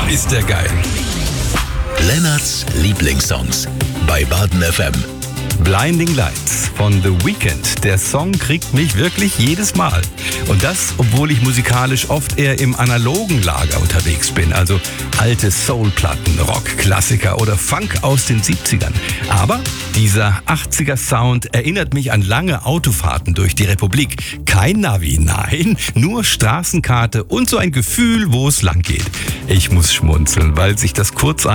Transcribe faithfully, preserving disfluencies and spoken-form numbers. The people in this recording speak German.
ist der geil. Lennarts Lieblingssongs bei Baden F M. Blinding Lights von The Weeknd. Der Song kriegt mich wirklich jedes Mal. Und das, obwohl ich musikalisch oft eher im analogen Lager unterwegs bin. Also alte Soul-Platten, Rock-Klassiker oder Funk aus den siebzigern. Aber dieser achtziger-Sound erinnert mich an lange Autofahrten durch die Republik. Kein Navi, nein, nur Straßenkarte und so ein Gefühl, wo es lang geht. Ich muss schmunzeln, weil sich das kurz